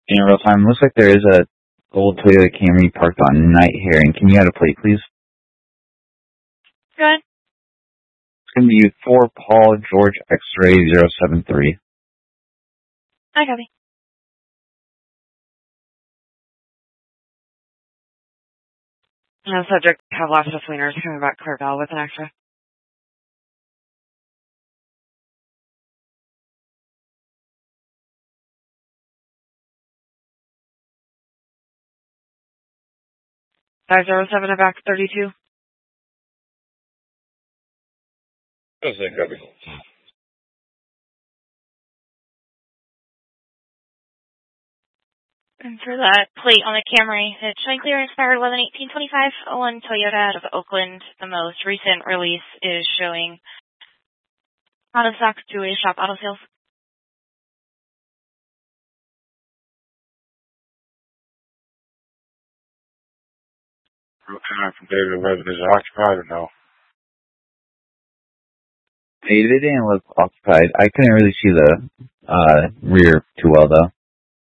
In real time, looks like there is a old Toyota Camry parked on Night Herring. Can you add a plate, please? Go ahead. It's going to be 4 Paul George X-Ray 073. I copy. The subject have lots of swingers coming back Clearville with an extra. $507 and back 32. Copy. And for that plate on the Camry, it's showing clear and expired 11/18/25. One Toyota out of Oakland. The most recent release is showing out of stock to a shop auto sales. Real time from David Weather. Is it occupied or no? Hey, they didn't look occupied. I couldn't really see the rear too well, though.